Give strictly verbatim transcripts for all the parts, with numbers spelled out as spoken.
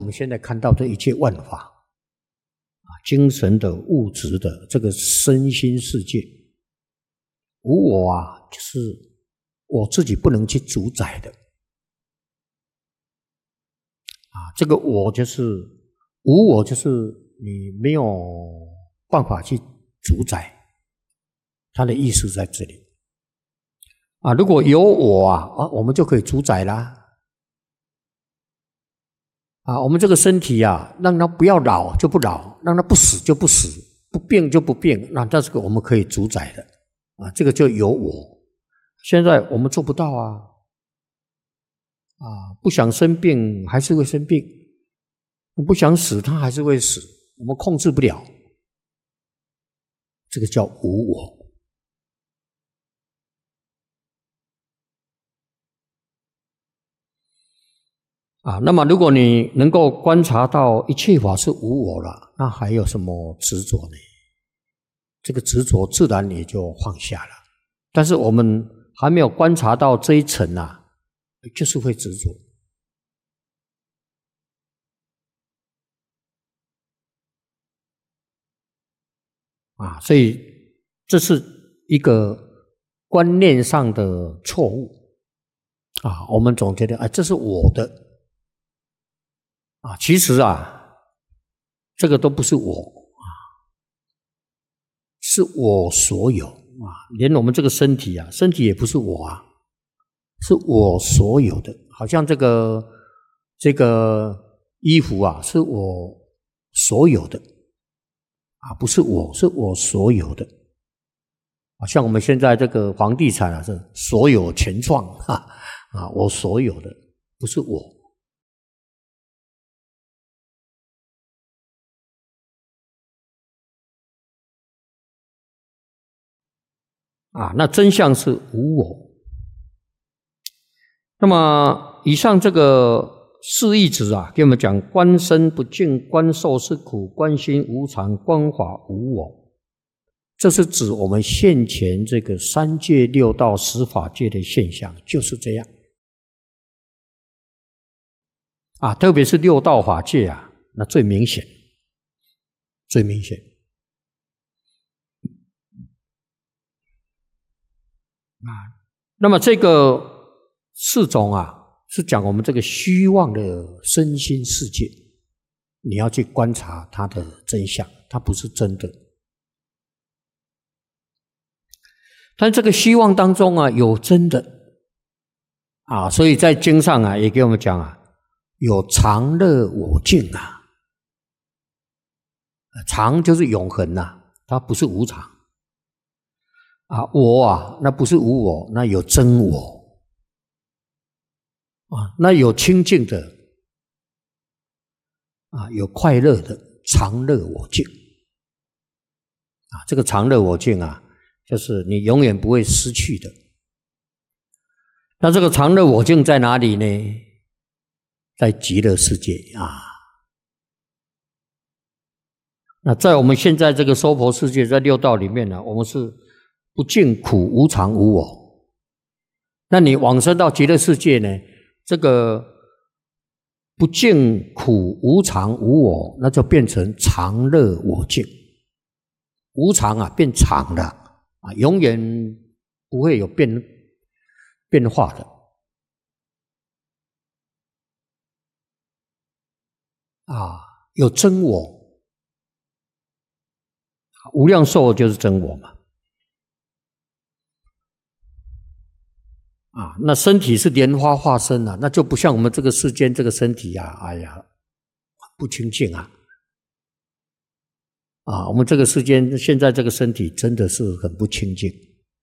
我们现在看到这一切万法啊，精神的、物质的这个身心世界，无我啊，就是我自己不能去主宰的啊。这个我就是无我，就是你没有办法去主宰，它的意思在这里啊。如果有我啊，啊，我们就可以主宰啦。啊，我们这个身体啊，让它不要老就不老，让它不死就不死，不病就不病，那这个我们可以主宰的啊，这个就有我。现在我们做不到啊，啊，不想生病还是会生病，不想死他还是会死，我们控制不了，这个叫无我。啊，那么如果你能够观察到一切法是无我了，那还有什么执着呢？这个执着自然也就放下了。但是我们还没有观察到这一层啊，就是会执着。啊，所以这是一个观念上的错误啊。我们总觉得，哎，这是我的。啊，其实啊，这个都不是我啊，是我所有啊。连我们这个身体啊，身体也不是我啊，是我所有的。好像这个这个衣服啊，是我所有的啊，不是我，是我所有的。啊，像我们现在这个房地产啊，是所有权状哈啊，我所有的，不是我。啊，那真相是无我。那么以上这个四义旨啊，给我们讲观身不净，观受是苦，观心无常，观法无我。这是指我们现前这个三界六道十法界的现象，就是这样。啊，特别是六道法界啊，那最明显，最明显。啊，那么这个四种啊，是讲我们这个虚妄的身心世界，你要去观察它的真相，它不是真的。但这个虚妄当中啊，有真的啊，所以在经上啊，也给我们讲啊，有常乐我净啊，常就是永恒呐、啊，它不是无常。啊，我啊，那不是无我，那有真我啊，那有清净的啊，有快乐的常乐我净啊，这个常乐我净啊，就是你永远不会失去的。那这个常乐我净在哪里呢？在极乐世界啊。那在我们现在这个娑婆世界，在六道里面呢，我们是不净苦无常无我。那你往生到极乐世界呢，这个不净苦无常无我，那就变成常乐我净。无常啊变常了啊，永远不会有变变化的啊，有真我，无量寿就是真我嘛。啊，那身体是莲花化身啊，那就不像我们这个世间这个身体啊，哎呀，不清净啊！啊，我们这个世间现在这个身体真的是很不清净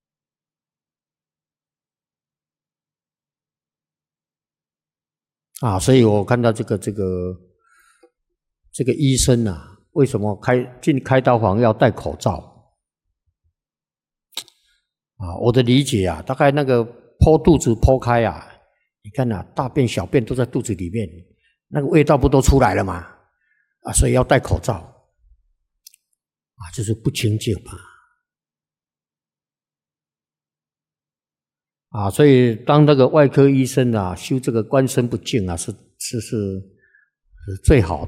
啊！所以我看到这个这个这个医生啊，为什么开进开刀房要戴口罩？啊，我的理解啊，大概那个剖肚子剖开啊，你看啊，大便小便都在肚子里面，那个味道不都出来了吗？啊，所以要戴口罩啊，就是不清净嘛。啊，所以当那个外科医生啊修这个观身不净啊，是是是是最好的。